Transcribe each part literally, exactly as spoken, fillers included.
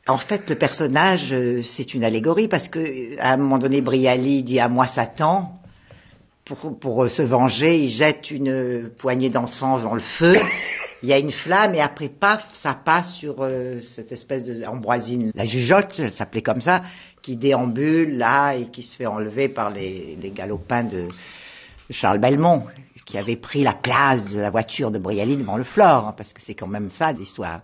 En fait, le personnage, euh, c'est une allégorie parce que à un moment donné, Brialy dit à moi Satan. Pour, pour se venger, il jette une poignée d'encens dans le feu. Il y a une flamme et après, paf, ça passe sur euh, cette espèce d'ambroisine, la jugeote, elle s'appelait comme ça, qui déambule là et qui se fait enlever par les, les galopins de Charles Belmont, qui avait pris la place de la voiture de Brialy devant le Flore, hein, parce que c'est quand même ça l'histoire.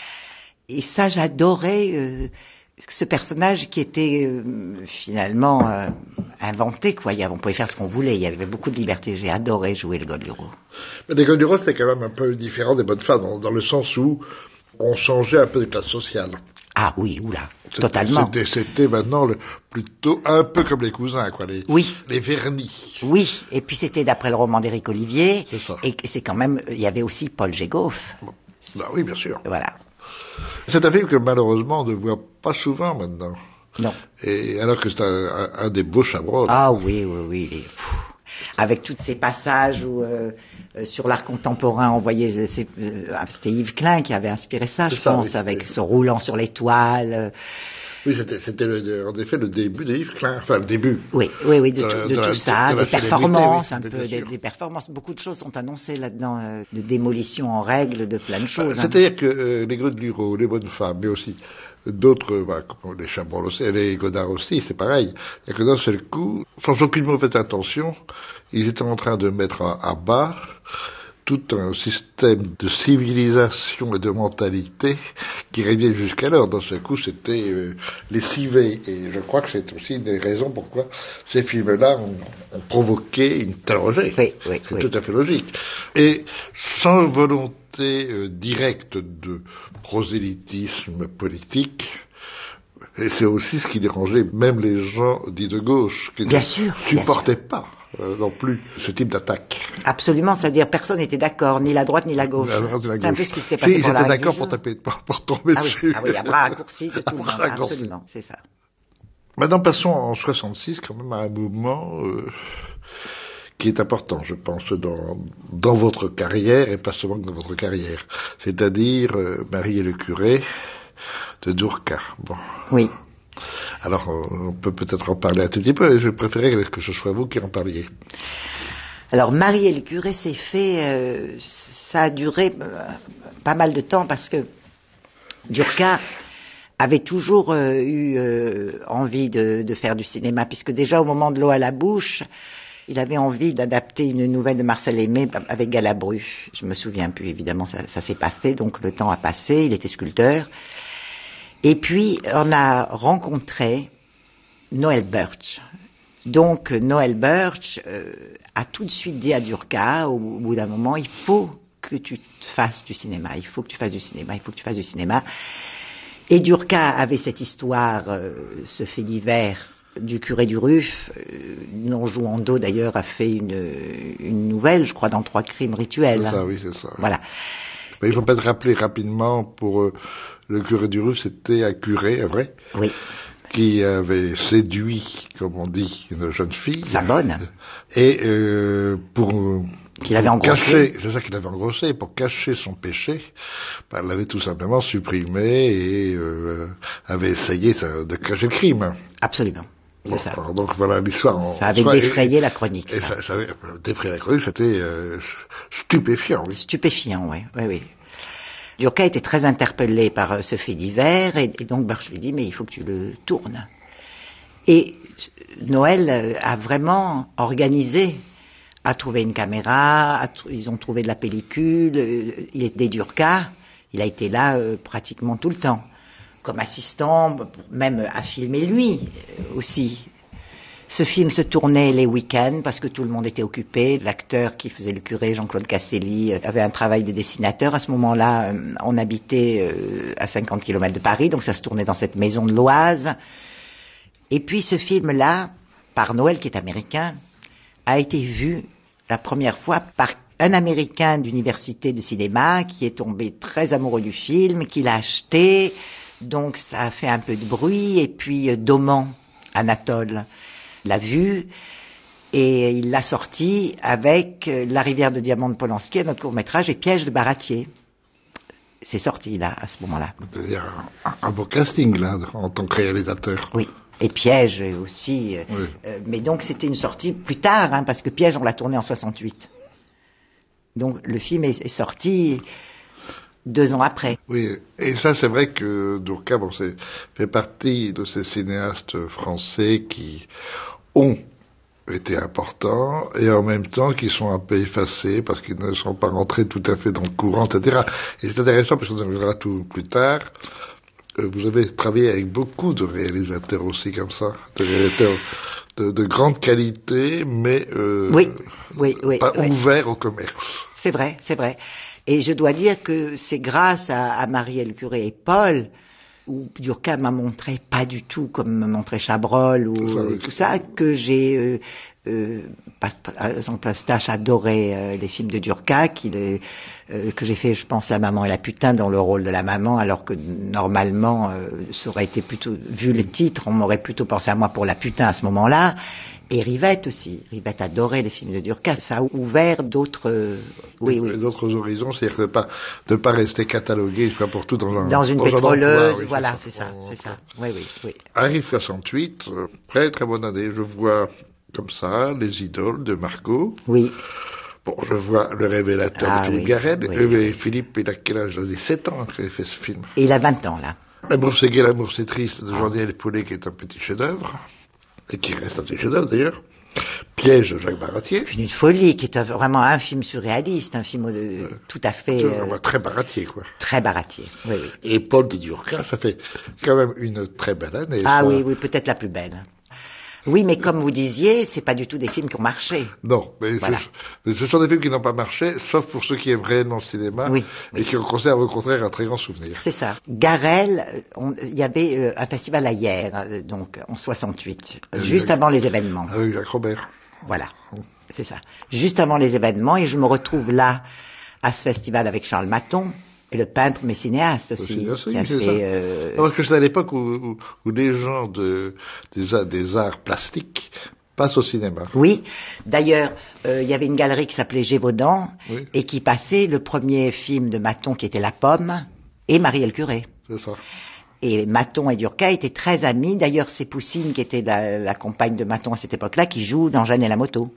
Et ça, j'adorais euh, ce personnage qui était euh, finalement euh, inventé, quoi. On pouvait faire ce qu'on voulait, il y avait beaucoup de liberté. J'ai adoré jouer le Goldurow. Mais les Goldurow, c'est quand même un peu différent des Bonnes Femmes, dans, dans le sens où on changeait un peu de classe sociale. Ah oui, oula, c'était, totalement. C'était, c'était maintenant le, plutôt un peu comme les cousins, quoi, les, oui. les vernis. Oui, et puis c'était d'après le roman d'Éric Olivier. C'est ça. Et c'est quand même, il y avait aussi Paul Gégoff. Bon. Bah oui, bien sûr. Voilà. C'est un film que malheureusement on ne voit pas souvent maintenant. Non. Et alors que c'est un, un, un des beaux Chabrol. Ah oui, oui, oui. Et, pff, avec tous ces passages où euh, euh, sur l'art contemporain, on voyait, euh, c'était Yves Klein qui avait inspiré ça, c'est je ça, pense, oui, avec oui. ce roulant sur l'étoile. Euh, Oui, c'était, c'était le, en effet le début de Yves Klein, enfin le début. Oui, oui, oui, de, de, tout, de, de tout la, ça, de des performances, oui, un peu, des, des performances. Beaucoup de choses sont annoncées là-dedans, euh, de démolition en règle, de plein de choses. Ah, c'est-à-dire hein. que euh, les Goldurow, les Bonnes Femmes, mais aussi d'autres, bah, comme les Chabrol aussi, les Godard aussi, c'est pareil. Et que d'un seul coup, sans aucune mauvaise intention, ils étaient en train de mettre à, à bas tout un système de civilisation et de mentalité qui régnait jusqu'alors. Dans ce coup, c'était euh, lessivé. Et je crois que c'est aussi une des raisons pourquoi ces films-là ont, ont provoqué une telle rejet. Oui, oui, c'est oui. tout à fait logique. Et sans volonté euh, directe de prosélytisme politique, et c'est aussi ce qui dérangeait même les gens dits de gauche, qui bien ne sûr, supportaient bien pas euh, non plus ce type d'attaque. Absolument, c'est-à-dire personne n'était d'accord, ni la droite ni la gauche. C'est un peu ce qui s'était passé si, pour ils la étaient d'accord du pour jeu. taper, pour, pour tomber ah dessus. Oui, ah oui, à bras raccourcis de tout le monde, raccourcis. absolument, c'est ça. Maintenant, passons en soixante-six quand même à un mouvement euh, qui est important, je pense, dans, dans votre carrière, et pas seulement dans votre carrière. C'est-à-dire euh, Marie et le curé de Durka. Bon. Oui. Alors, on peut peut-être en parler un tout petit peu, et je préférais que ce soit vous qui en parliez. Alors, Marie et le curé, c'est fait, euh, ça a duré euh, pas mal de temps, parce que Durka avait toujours euh, eu euh, envie de, de faire du cinéma, puisque déjà au moment de L'eau à la bouche, il avait envie d'adapter une nouvelle de Marcel Aimé avec Galabru. Je me souviens plus, évidemment, ça, ça s'est pas fait, donc le temps a passé, il était sculpteur. Et puis, on a rencontré Noël Birch. Donc, Noël Birch euh, a tout de suite dit à Durka, au, au bout d'un moment, il faut que tu fasses du cinéma, il faut que tu fasses du cinéma, il faut que tu fasses du cinéma. Et Durka avait cette histoire, euh, ce fait divers du curé du Ruf, euh, dont Jouando d'ailleurs a fait une, une nouvelle, je crois, dans Trois crimes rituels. C'est ça, oui, c'est ça. Voilà. Mais il faut peut-être rappeler rapidement pour euh, le curé du Ruf, c'était un curé, vrai ? Oui. Qui avait séduit, comme on dit, une jeune fille. Sa bonne. Et euh, pour, qu'il avait pour engrossé. cacher, c'est ça qu'il avait engrossé, pour cacher son péché, ben, elle l'avait tout simplement supprimé et euh, avait essayé ça, de cacher le crime. Absolument. Bon, c'est ça. Alors, donc voilà l'histoire. En, ça avait soit, défrayé et, la chronique. Et ça, ça, ça avait défrayé la chronique, c'était euh, stupéfiant. Oui. Stupéfiant, oui, oui, oui. Durka était très interpellé par euh, ce fait divers, et, et donc Birch lui dit, mais il faut que tu le tournes. Et Noël euh, a vraiment organisé, a trouvé une caméra, a tr- ils ont trouvé de la pellicule, euh, il était Durka, il a été là euh, pratiquement tout le temps, comme assistant, même à filmer lui euh, aussi. Ce film se tournait les week-ends parce que tout le monde était occupé. L'acteur qui faisait le curé, Jean-Claude Castelli, avait un travail de dessinateur. À ce moment-là, on habitait à cinquante kilomètres de Paris, donc ça se tournait dans cette maison de l'Oise. Et puis ce film-là, par Noël, qui est américain, a été vu la première fois par un Américain d'université de cinéma qui est tombé très amoureux du film, qui l'a acheté. Donc ça a fait un peu de bruit. Et puis Doman, Anatole, l'a vu et il l'a sorti avec La rivière de diamants de Polanski, notre court-métrage, et Piège de Baratier. c'est sorti là, à ce moment-là. C'est-à-dire un, un beau casting là, en tant que réalisateur. Oui. Et Piège aussi. Oui. Euh, mais donc c'était une sortie plus tard, hein, parce que Piège on l'a tourné en soixante-huit. Donc le film est, est sorti deux ans après. Oui, et ça c'est vrai que Durka, bon, c'est fait partie de ces cinéastes français qui ont été importants et en même temps qui sont un peu effacés parce qu'ils ne sont pas rentrés tout à fait dans le courant, et cetera. Et c'est intéressant parce qu'on en verra tout plus tard. Vous avez travaillé avec beaucoup de réalisateurs aussi comme ça, de réalisateurs de, de grande qualité, mais euh, oui, oui, oui, pas oui. ouverts au commerce. C'est vrai, c'est vrai. Et je dois dire que c'est grâce à, à Marielle Curé et Paul, où Durka m'a montré pas du tout comme me montrait Chabrol ou Ça, oui. tout ça, que j'ai, euh, euh, par, par exemple, Eustache adorait euh, les films de Durka, qu'il est, euh, que j'ai fait, je pense, La maman et la putain dans le rôle de la maman, alors que normalement, euh, ça aurait été plutôt, vu le titre, on m'aurait plutôt pensé à moi pour la putain à ce moment-là. Et Rivette aussi. Rivette adorait les films de Durka. Ça a ouvert d'autres, euh, oui, oui. D'autres horizons, c'est-à-dire de ne pas, de pas rester catalogué, une fois pour tout, dans un, dans une dans pétroleuse, un emploi, oui, voilà, c'est c'est ça. ça, c'est ça. Oui, oui, oui. Arrive soixante-huit, euh, très très bonne année. Je vois comme ça Les Idoles de Margot. Oui. Bon, je vois Le Révélateur Ah, de Philippe oui, Garrel. oui, Et oui. Philippe, il a quel âge? Il a dix-sept ans qu'il a fait ce film. Et il a vingt ans, là. L'amour c'est gai, l'amour c'est triste de Ah. Jean-Daniel Paulet, qui est un petit chef-d'œuvre, et qui reste un petit chef-d'œuvre d'ailleurs. Piège de Jacques Baratier. Une folie, qui est un- vraiment un film surréaliste, un film euh, tout à fait On euh, voit très Baratier, quoi. très baratier. Oui, oui. Et Paul de Durka, ça fait quand même une très belle année. Ah ça. oui, oui, peut-être la plus belle. Oui, mais comme vous disiez, c'est pas du tout des films qui ont marché. Non, mais, Voilà. ce, mais ce sont des films qui n'ont pas marché, sauf pour ceux qui aiment réellement le cinéma, Oui, et oui. qui en conservent au contraire un très grand souvenir. C'est ça. Garel, on- il y avait euh, un festival à hier, euh, donc en soixante-huit, Ah oui, juste Jacques- avant les événements. Avec Jacques Robert. Voilà, c'est ça. Juste avant les événements, et je me retrouve là, à ce festival avec Charles Maton, et le peintre, mais cinéaste aussi, Cinéaste, qui a oui, c'est fait... ça. euh, Non, parce que c'est à l'époque où, où, où les gens de, des, arts- des arts plastiques passent au cinéma. Oui, d'ailleurs, euh, il y avait une galerie qui s'appelait Gévaudan, Oui. et qui passait le premier film de Maton qui était La Pomme, et Marielle Curé. C'est ça. Et Maton et Durka étaient très amis. D'ailleurs, c'est Poussine, qui était la, la compagne de Maton à cette époque-là, qui joue dans Jeanne et la moto.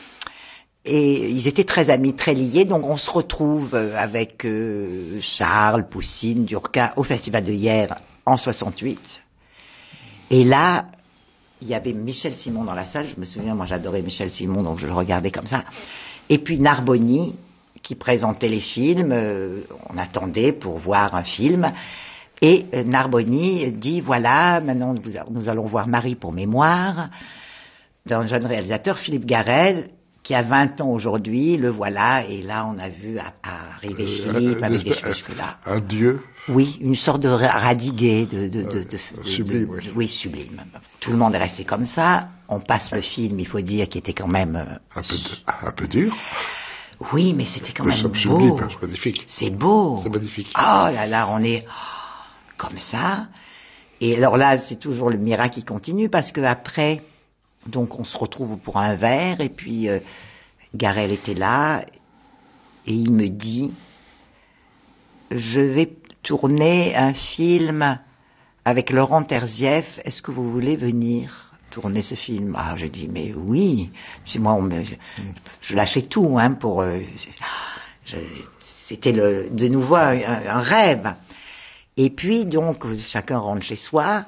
Et ils étaient très amis, très liés. Donc on se retrouve euh, avec euh, Charles, Poussine, Durka au Festival de hier en soixante-huit. Et là, il y avait Michel Simon dans la salle. Je me souviens, moi j'adorais Michel Simon, donc je le regardais comme ça. Et puis Narboni, qui présentait les films. Euh, on attendait pour voir un film. Et euh, Narboni dit, voilà, maintenant vous a- nous allons voir Marie pour mémoire, d'un jeune réalisateur, Philippe Garrel, qui a vingt ans aujourd'hui, le voilà, et là on a vu à- à arriver Euh, Philippe un- avec des un- cheveux jusque-là. Un dieu. Oui, une sorte de ra- radigué, de, de, de, de, de- sublime, de- oui. de- oui, sublime. Tout le monde est resté comme ça. On passe le film, il faut dire, qui était quand même... euh, Un peu, de- un peu dur. Oui, mais c'était quand Mais même c'est beau. sublime, c'est magnifique. C'est beau. C'est magnifique. Oh là là, on est oh, comme ça. Et alors là, c'est toujours le miracle qui continue, parce que après, donc on se retrouve pour un verre, et puis euh, Garel était là, et il me dit, je vais tourner un film avec Laurent Terzieff, est-ce que vous voulez venir tourner ce film? Ah, je dis, mais oui. Puis moi, on me, je, je lâchais tout, hein, pour... euh, je- c'était le, de nouveau un, un rêve. Et puis, donc, chacun rentre chez soi.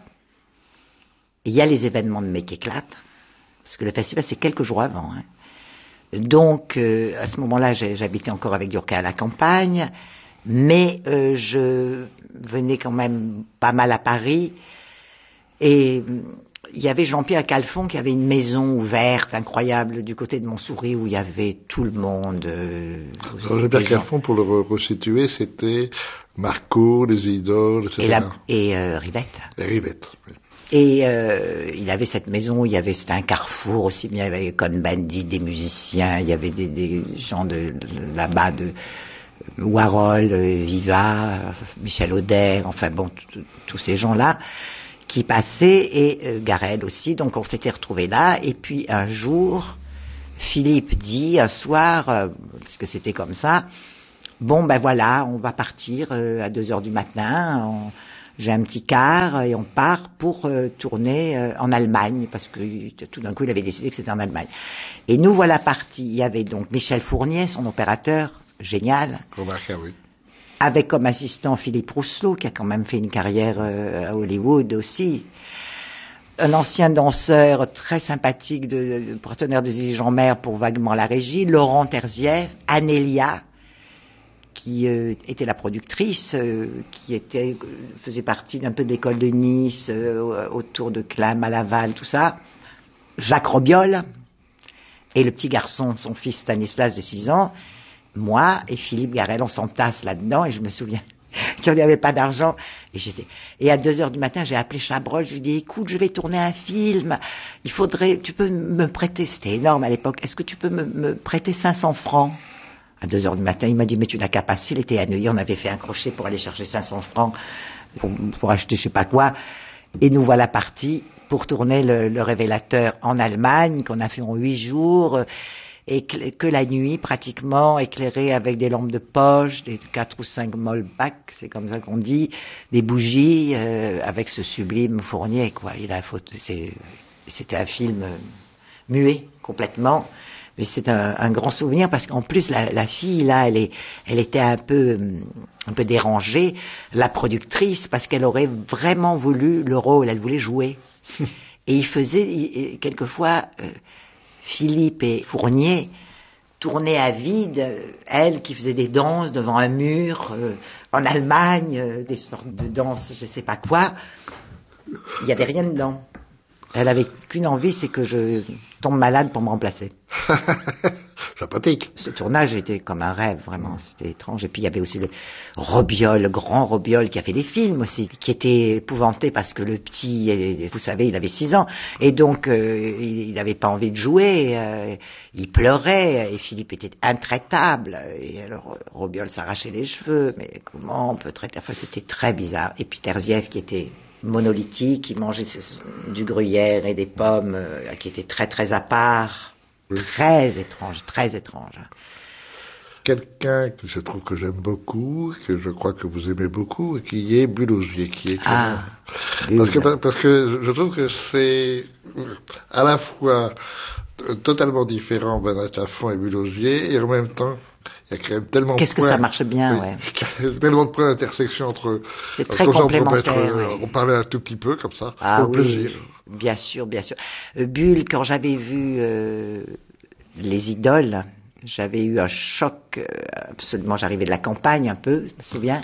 Il y a les événements de Mec éclate, parce que le festival, c'est quelques jours avant. Hein. Donc, euh, à ce moment-là, j'ai- j'habitais encore avec Durka à la campagne, mais euh, je venais quand même pas mal à Paris. Et euh, il y avait Jean-Pierre Calfon qui avait une maison ouverte, incroyable, du côté de Montsouris, où il y avait tout le monde. Euh, Alors, Jean-Pierre des gens. Calfon, pour le re- resituer, c'était Marco, Les Idoles, et Et, cetera. la, et euh, Rivette. Et Rivette. Oui. Et euh, il avait cette maison où il y avait, c'était un carrefour aussi, il y avait Cohn-Bendit, des musiciens, il y avait des, des gens de, de là-bas, de Warhol, euh, Viva, Michel Auder, enfin bon, t- tous ces gens-là qui passaient, et euh, Garel aussi, donc on s'était retrouvés là, et puis un jour, Philippe dit, un soir, euh, parce que c'était comme ça, bon ben voilà, on va partir euh, à deux heures du matin, on, j'ai un petit car et on part pour euh, tourner euh, en Allemagne, parce que tout d'un coup il avait décidé que c'était en Allemagne. Et nous voilà partis, il y avait donc Michel Fournier, son opérateur, génial, Remarquez, oui. avec comme assistant Philippe Rousselot, qui a quand même fait une carrière euh, à Hollywood aussi. Un ancien danseur très sympathique, de, de partenaire de Zizi Jeanmaire pour vaguement la régie, Laurent Terzieff, Anélia, qui euh, était la productrice, euh, qui était, euh, faisait partie d'un peu de l'école de Nice, euh, autour de Clam, à Laval, tout ça, Jacques Robiol, et le petit garçon, son fils Stanislas de six ans, moi et Philippe Garel, on s'entasse là-dedans, et je me souviens qu'il n'y avait pas d'argent. Et, j'étais... et à deux heures du matin, j'ai appelé Chabrol, je lui ai dit, écoute, je vais tourner un film, il faudrait, tu peux me prêter, c'était énorme à l'époque, est-ce que tu peux me, me prêter cinq cents francs? À deux heures du matin, il m'a dit, mais tu n'as qu'à passer, il était à Neuilly, on avait fait un crochet pour aller chercher cinq cents francs, pour, pour acheter je sais pas quoi, et nous voilà partis pour tourner le, le Révélateur en Allemagne, qu'on a fait en huit jours, et que, que la nuit pratiquement, éclairée avec des lampes de poche, des quatre ou cinq Molbach, c'est comme ça qu'on dit, des bougies, euh, avec ce sublime Fournier, quoi. Il a photo, c'est, c'était un film euh, muet complètement, mais c'est un, un grand souvenir parce qu'en plus la, la fille là, elle est, elle était un peu, un peu dérangée, la productrice, parce qu'elle aurait vraiment voulu le rôle, elle voulait jouer, et il faisait il, quelquefois. Euh, Philippe et Fournier tournaient à vide, elle qui faisait des danses devant un mur, euh, en Allemagne, euh, des sortes de danses, je sais pas quoi. Il n'y avait rien dedans. Elle avait qu'une envie, c'est que je tombe malade pour me remplacer. Sympathique. Ce tournage était comme un rêve, vraiment, c'était étrange. Et puis il y avait aussi le Robiol, le grand Robiol, qui a fait des films aussi, qui était épouvanté parce que le petit, vous savez, il avait six ans, et donc euh, il n'avait pas envie de jouer, euh, il pleurait, et Philippe était intraitable, et alors Robiol s'arrachait les cheveux, mais comment on peut traiter, enfin c'était très bizarre. Et puis Terzieff qui était monolithique, qui mangeait du gruyère et des pommes, euh, qui était très très à part. Très étrange, très étrange. Quelqu'un que je trouve que j'aime beaucoup, que je crois que vous aimez beaucoup, qui est Bulosier, qui est ah, parce que parce que je trouve que c'est à la fois totalement différent Bernard Lafont et Bulosier, et en même temps il y a quand même tellement Qu'est-ce de points, que ça marche bien, oui, ouais. Il y a tellement de points d'intersection entre. C'est très complémentaire. Mettre, ouais. On parlait un tout petit peu comme ça, ah, pour le oui, plaisir. Bien sûr, bien sûr. Euh, Bulle, quand j'avais vu euh, Les Idoles, j'avais eu un choc euh, absolument. J'arrivais de la campagne un peu, je me souviens,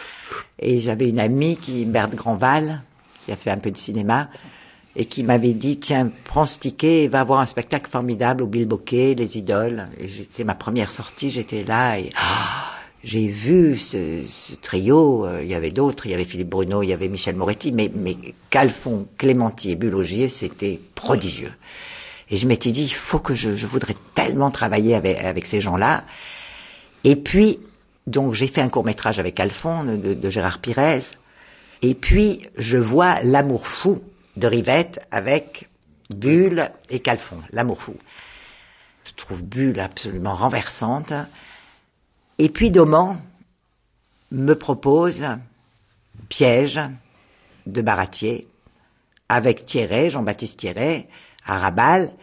et j'avais une amie qui, Berthe Grandval, qui a fait un peu de cinéma, et qui m'avait dit, tiens, prends ce ticket et va voir un spectacle formidable au Bilboquet, Les Idoles. Et c'était ma première sortie, j'étais là et ah, j'ai vu ce, ce trio, euh, il y avait d'autres, il y avait Philippe Bruno, il y avait Michel Moretti, mais, mais Calfon, Clémenti et Bulosier, c'était prodigieux. Et je m'étais dit, il faut que je, je voudrais tellement travailler avec, avec ces gens-là. Et puis, donc j'ai fait un court-métrage avec Calfon, de, de Gérard Pires, et puis je vois L'amour fou de Rivette avec Bulle et Calfon, L'amour fou. Je trouve Bulle absolument renversante. Et puis Doman me propose Piège de Baratier avec Thierry, Jean-Baptiste Thierry, Arabal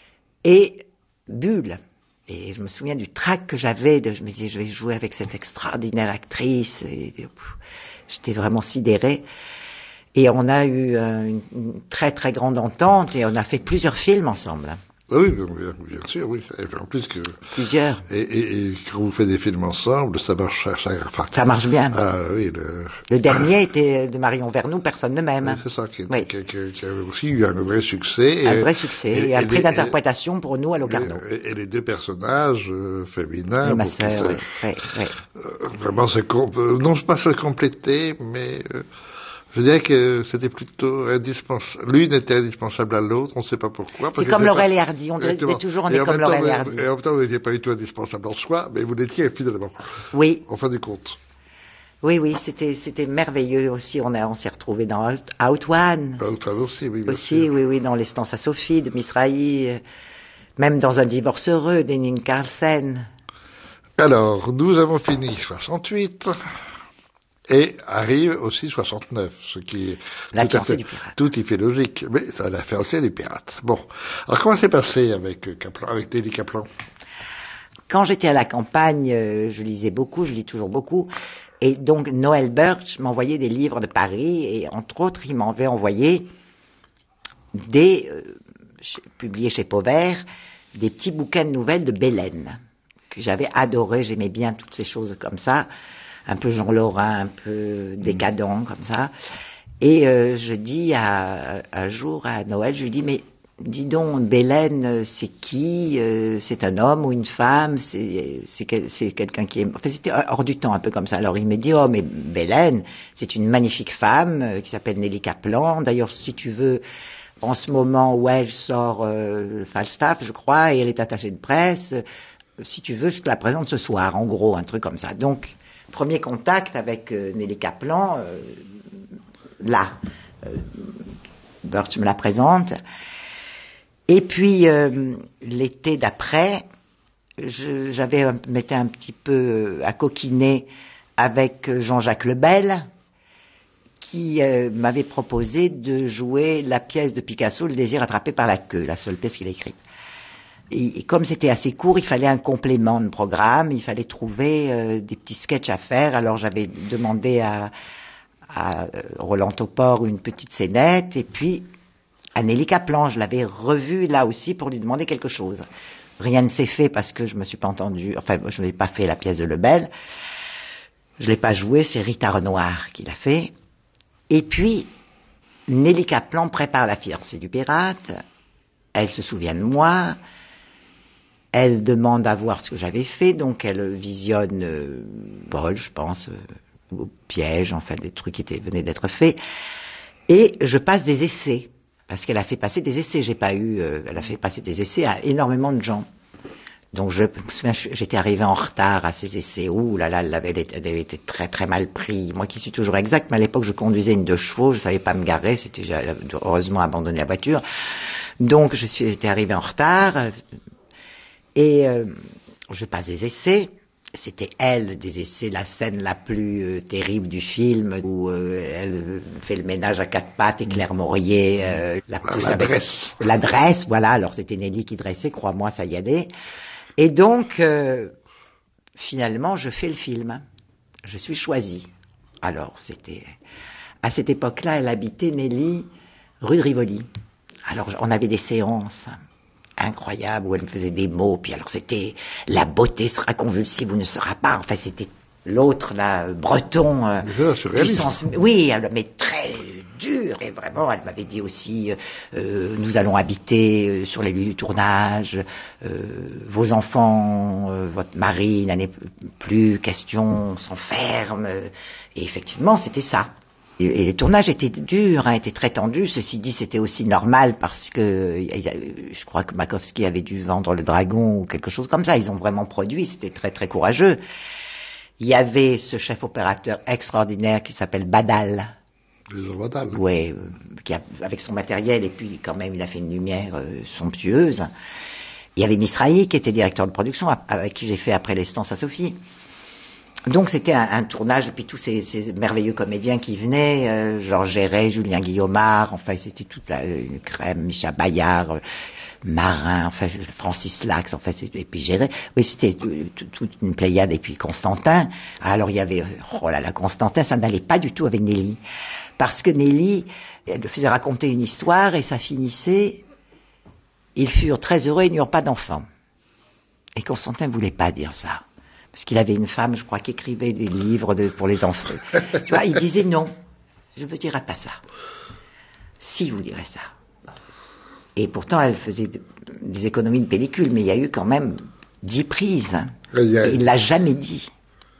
et Bulle. Et je me souviens du trac que j'avais, de, je me disais je vais jouer avec cette extraordinaire actrice. Et, et, pff, j'étais vraiment sidéré. Et on a eu euh, une, une très très grande entente et on a fait plusieurs films ensemble. Ah oui, bien, bien sûr, oui. Et en plus que plusieurs. Et, et, et quand vous faites des films ensemble, ça marche. Ça, enfin, ça marche bien. Ah oui. Le, le dernier ah, était de Marion Vernou, personne ne m'aime. C'est ça qui, oui. qui, qui, qui a aussi eu un vrai succès. Un et, vrai succès et, et un prix d'interprétation pour nous à Locarno. Et, et les deux personnages euh, féminins. Et ma sœur, oui, oui, oui. Euh, vraiment, c'est com- euh, non pas se compléter, mais. Euh, Je dirais que c'était plutôt indispensable. L'une était indispensable à l'autre, on ne sait pas pourquoi. C'est comme Laurel et Hardy, on dirait que toujours on est comme Laurel et Hardy. Et en même temps, vous n'étiez pas du tout indispensable en soi, mais vous l'étiez finalement. Oui. En fin du compte. Oui, oui, c'était, c'était merveilleux aussi. On, a, on s'est retrouvés dans Out, Out One. Out One aussi, oui. Bien aussi, sûr. oui, oui, dans l'Estance à Sophie de Miss Rahi, même dans Un divorce heureux d'Henning Carlsen. Alors, nous avons fini soixante-huit, et arrive aussi soixante-neuf, ce qui est la tout à fait, du pirate. Tout y fait logique, mais ça la fiancée du pirate. Bon, alors comment s'est passé avec Kaplan, avec Nelly Kaplan? Quand j'étais à la campagne, euh, je lisais beaucoup, je lis toujours beaucoup, et donc Noël Birch m'envoyait des livres de Paris, et entre autres, il m'avait envoyé des, euh, chez, publiés chez Pauvert, des petits bouquins de nouvelles de Bélène, que j'avais adoré, j'aimais bien toutes ces choses comme ça, un peu Jean Lorrain, un peu décadent comme ça. Et euh, je dis à, un jour à Noël, je lui dis, mais dis donc, Bélène, c'est qui euh, C'est un homme ou une femme C'est, c'est, quel, c'est quelqu'un qui est... Enfin, c'était hors du temps, un peu comme ça. Alors il me dit, oh, mais Bélène, c'est une magnifique femme euh, qui s'appelle Nelly Kaplan. D'ailleurs, si tu veux, en ce moment où elle sort euh, Falstaff, je crois, et elle est attachée de presse, euh, si tu veux, je te la présente ce soir, en gros, un truc comme ça. Donc, premier contact avec euh, Nelly Kaplan, euh, là, euh, Birch me la présente. Et puis, euh, l'été d'après, je, j'avais m'étais un petit peu à coquiner avec Jean-Jacques Lebel, qui euh, m'avait proposé de jouer la pièce de Picasso, Le désir attrapé par la queue, la seule pièce qu'il a écrite. Et, et comme c'était assez court, il fallait un complément de programme, il fallait trouver euh, des petits sketchs à faire. Alors j'avais demandé à, à Roland Topor une petite scénette, et puis à Nelly Kaplan, je l'avais revue là aussi pour lui demander quelque chose. Rien ne s'est fait parce que je me suis pas entendu, enfin je n'ai pas fait la pièce de Lebel, je l'ai pas jouée, c'est Rita Renoir qui l'a fait. Et puis Nelly Kaplan prépare La fiancée du pirate, elle se souvient de moi. Elle demande à voir ce que j'avais fait, donc elle visionne euh, Paul, je pense, euh, au piège, enfin des trucs qui étaient, venaient d'être faits, et je passe des essais, parce qu'elle a fait passer des essais. J'ai pas eu, euh, elle a fait passer des essais à énormément de gens. Donc je me souviens, j'étais arrivé en retard à ces essais. Ouh là là, elle avait, elle avait été très très mal pris. Moi qui suis toujours exact, mais à l'époque je conduisais une deux chevaux, je savais pas me garer, c'était j'ai heureusement abandonné la voiture. Donc je suis, j'étais arrivé en retard. Et euh, je passe des essais. C'était elle, des essais, la scène la plus euh, terrible du film, où euh, elle fait le ménage à quatre pattes et Claire Maurier euh, la, la dresse. La dresse, voilà. Alors c'était Nelly qui dressait, crois-moi, ça y allait. Et donc, euh, finalement, je fais le film. Je suis choisie. Alors, c'était... À cette époque-là, elle habitait, Nelly, rue de Rivoli. Alors, on avait des séances incroyable où elle me faisait des mots, puis alors c'était la beauté sera convulsive ou ne sera pas, enfin c'était l'autre là, breton, euh, puissance, oui, mais très dur, et vraiment elle m'avait dit aussi euh, nous allons habiter euh, sur les lieux du tournage, euh, vos enfants, euh, votre mari n'en est plus question, on s'enferme, et effectivement c'était ça. Et les tournages étaient durs, hein, étaient très tendus. Ceci dit, c'était aussi normal parce que je crois que Makowski avait dû vendre Le Dragon ou quelque chose comme ça. Ils ont vraiment produit, c'était très très courageux. Il y avait ce chef opérateur extraordinaire qui s'appelle Badal. Badal. Oui, qui a, avec son matériel, et puis quand même il a fait une lumière euh, somptueuse. Il y avait Misrahi qui était directeur de production, avec qui j'ai fait Après l'Estance à Sophie. Donc c'était un, un tournage, et puis tous ces, ces merveilleux comédiens qui venaient, euh, Georges Géret, Julien Guillaumard, enfin c'était toute la une crème, Micha Bayard, euh, Marin, enfin Francis Lax, enfin et puis Géret. Oui, c'était toute une pléiade, et puis Constantin. Alors il y avait, oh là là, Constantin, ça n'allait pas du tout avec Nelly, parce que Nelly, elle faisait raconter une histoire et ça finissait, ils furent très heureux, ils n'eurent pas d'enfants. Et Constantin ne voulait pas dire ça. Parce qu'il avait une femme, je crois, qui écrivait des livres de, pour les enfants. Tu vois, il disait non, je ne vous dirai pas ça. Si, vous direz ça. Et pourtant, elle faisait de, des économies de pellicule, mais il y a eu quand même dix prises. Hein. Et a... il ne l'a jamais dit.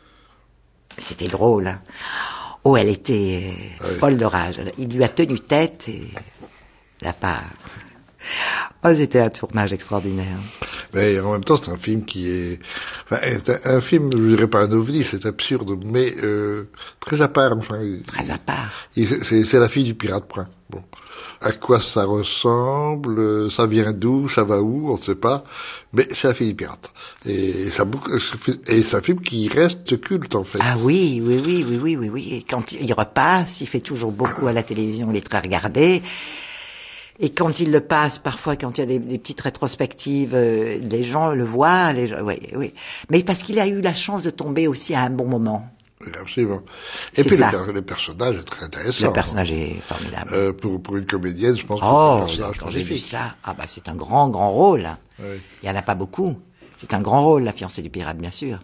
C'était drôle. Hein. Oh, elle était oui. folle de rage. Il lui a tenu tête et n'a pas... Oh, c'était un tournage extraordinaire. Mais en même temps, c'est un film qui est, enfin, c'est un film, je dirais pas un ovni, c'est absurde, mais euh, très à part. Enfin, Très à part. il- c'est, c'est la fille du pirate, point. Bon, à quoi ça ressemble, ça vient d'où, ça va où, on ne sait pas, mais c'est la fille du pirate. Et, et ça, et c'est un film qui reste culte en fait. Ah oui, oui, oui, oui, oui, oui, oui. Et quand il repasse, il fait toujours beaucoup à la télévision, il est très regardé. Et quand il le passe, parfois, quand il y a des, des petites rétrospectives, euh, les gens le voient, les gens, oui, oui. Mais parce qu'il a eu la chance de tomber aussi à un bon moment. Oui, absolument. Et C'est puis ça. le, le personnage est très intéressant. Le personnage est formidable. Euh, pour, pour une comédienne, je pense que Oh, c'est un personnage quand j'ai vu magnifique. ça, ah bah c'est un grand, grand rôle. Oui. Il y en a pas beaucoup. C'est un grand rôle, la fiancée du pirate, bien sûr.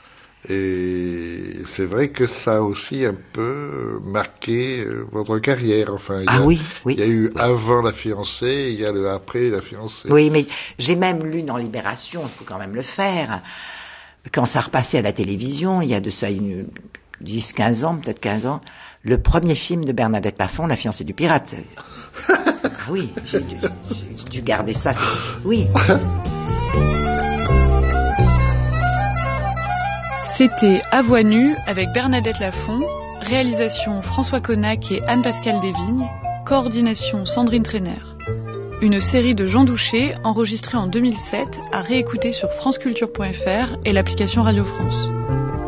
Et c'est vrai que ça a aussi un peu marqué euh, votre carrière. Enfin, il y Ah a, oui, oui. il y a eu Oui. avant la fiancée, il y a le après la fiancée. Oui, mais j'ai même lu dans Libération, il faut quand même le faire, quand ça repassait à la télévision, il y a de ça une, dix, quinze ans, peut-être quinze ans, le premier film de Bernadette Lafont, La fiancée du pirate. Ah oui, j'ai dû, j'ai dû garder ça. Oui. C'était À voix nue avec Bernadette Lafont, réalisation François Connac et Anne-Pascale Desvignes, coordination Sandrine Trainer. Une série de Jean Douché enregistrée en deux mille sept à réécouter sur franceculture point f r et l'application Radio France.